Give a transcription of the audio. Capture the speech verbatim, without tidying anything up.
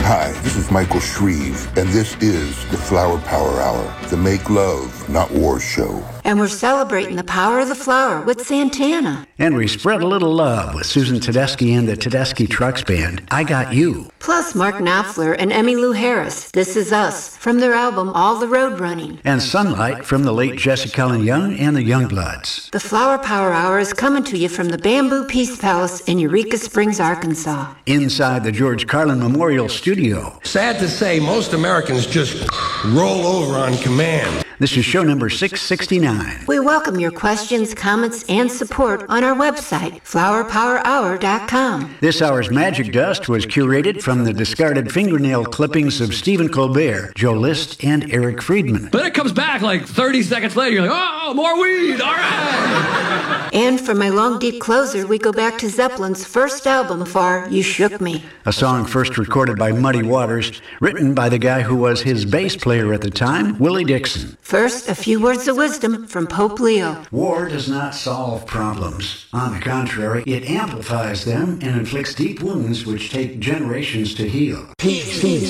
Hi, this is Michael Shreve, and this is the Flower Power Hour, the Make Love, Not War show. And we're celebrating the power of the flower with Santana. And we spread a little love with Susan Tedeschi and the Tedeschi Trucks Band, I Got You. Plus Mark Knopfler and Emmylou Harris, This Is Us, from their album All the Road Running. And Sunlight from the late Jesse Cullen Young and the Youngbloods. The Flower Power Hour is coming to you from the Bamboo Peace Palace in Eureka Springs, Arkansas. Inside the George Carlin Memorial Studio. Sad to say, most Americans just roll over on command. This is show number six sixty-nine. We welcome your questions, comments, and support on our website, flower power hour dot com. This hour's Magic Dust was curated from the discarded fingernail clippings of Stephen Colbert, Joe List, and Eric Friedman. But it comes back like thirty seconds later. You're like, oh, more weed. All right. And for my long, deep closer, we go back to Zeppelin's first album, Far You Shook Me. A song first recorded by Muddy Waters, written by the guy who was his bass player at the time, Willie Dixon. First, a few words of wisdom from Pope Leo. War does not solve problems. On the contrary, it amplifies them and inflicts deep wounds which take generations to heal. Peace. Peace.